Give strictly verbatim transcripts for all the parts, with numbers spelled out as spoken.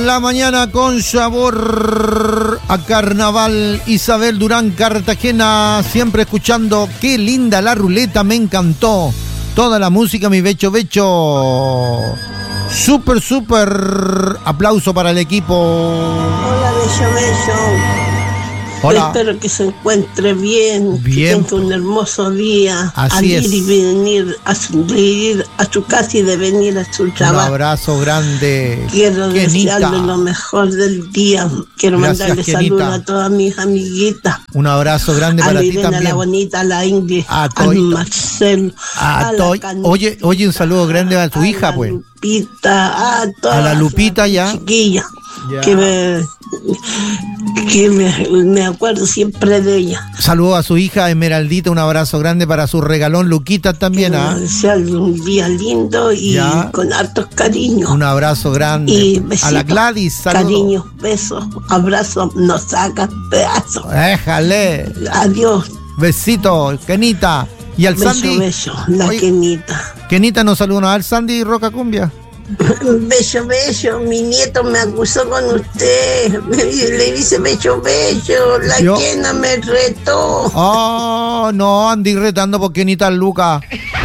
la mañana con sabor a carnaval. Isabel Durán, Cartagena, siempre escuchando. Qué linda la ruleta, me encantó. Toda la música, mi becho, becho. Súper, súper. Aplauso para el equipo. Hola, becho, becho. Hola. Espero que se encuentre bien, bien. que tenga un hermoso día. Así al es. ir y venir a su, de ir a su casa y de venir a su trabajo. Un abrazo grande. Quiero Kenita. desearle lo mejor del día. Quiero Gracias, mandarle Kenita. saludos a todas mis amiguitas. Un abrazo grande a para ti Irene, también. A la bonita, a la Ingrid, a, a Marcel, a, a Toy. la Oye, oye, un saludo grande a tu a hija, la pues. Lupita, a todas a la Lupita ya. Chiquilla, ya. que me, que me, me acuerdo siempre de ella. Saludo a su hija Esmeraldita, un abrazo grande para su regalón Luquita también. Quiero ¿ah? desearle un día lindo y ya. con hartos cariños. Un abrazo grande. Y besitos, a la Gladys, saludos. Cariños, besos, abrazos, nos sacan pedazos. Déjale. Adiós. Besito, Kenita. Y al beso, Sandy. Beso, la Oye, Kenita. Kenita nos saluda al Sandy Roca Cumbia. Beso, beso, mi nieto me acusó con usted. Le dice beso, beso. La Yo... Kena me retó. Oh, no, andí retando por Kenita al Luca.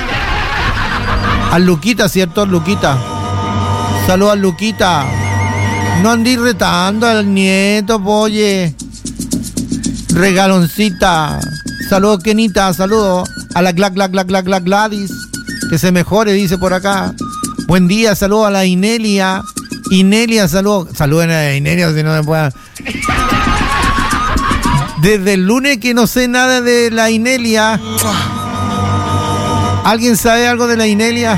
Al Luquita, ¿cierto? Al Luquita. Saludos al Luquita. No andí retando al nieto, oye. Regaloncita. Saludos, Kenita, saludos. A la Gla, Gla, Gla, Gla, Gla, Gladys. Que se mejore, dice por acá. Buen día, saludos a la Inelia. Inelia, saludos. Saluden a Inelia si no me puedan. Desde el lunes que no sé nada de la Inelia. ¿Alguien sabe algo de la Inelia?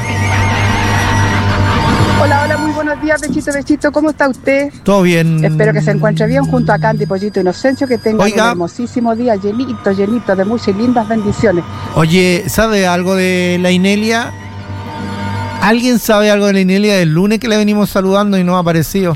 Hola, hola, muy buenos días, Bechito, Bechito, ¿cómo está usted? Todo bien. Espero que se encuentre bien junto a Candy, Pollito Inocencio, que tenga Oiga. un hermosísimo día, llenito, llenito de muchas y lindas bendiciones. Oye, ¿sabe algo de la Inelia? ¿Alguien sabe algo de la Inelia del lunes que le venimos saludando y no ha aparecido?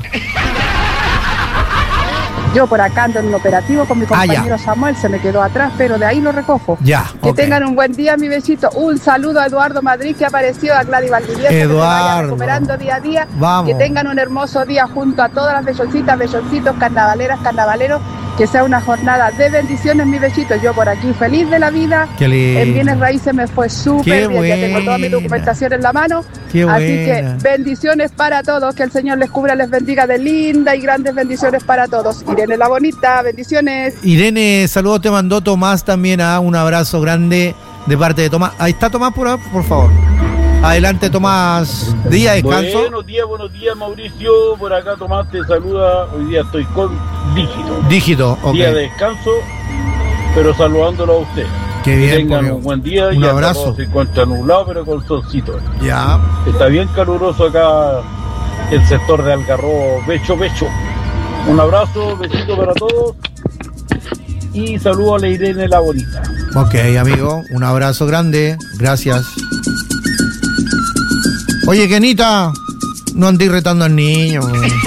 Yo por acá ando en un operativo con mi compañero ah, Samuel, se me quedó atrás, pero de ahí lo recojo. Ya, Que okay. tengan un buen día, mi besito. Un saludo a Eduardo Madrid, que apareció, a Gladys Valdivieso, Eduardo. que se vaya recuperando día a día. Vamos. Que tengan un hermoso día junto a todas las besoncitas, besoncitos, carnavaleras, carnavaleros. Que sea una jornada de bendiciones, mi besito. Yo por aquí feliz de la vida. Qué lindo. En bienes raíces me fue súper bien. Ya tengo toda mi documentación en la mano. Qué Así buena. que bendiciones para todos. Que el Señor les cubra, les bendiga de linda y grandes bendiciones para todos. Irene la bonita, bendiciones. Irene, saludos, te mandó Tomás también. ¿ah? Un abrazo grande de parte de Tomás. Ahí está Tomás, por, por favor. Adelante, Tomás. Día de descanso. Buenos días, buenos días, Mauricio. Por acá Tomás te saluda. Hoy día estoy con Dígito. Dígito, ok. Día de descanso, pero saludándolo a usted. Qué bien. Que tengan un buen día. Un ya abrazo. Se encuentra nublado, pero con solcito. Ya. Está bien caluroso acá el sector de Algarrobo. Becho, becho. Un abrazo, besito para todos. Y saludo a la Irene la bonita. Ok, amigo. Un abrazo grande. Gracias. Oye, Kenita, no andé retando al niño.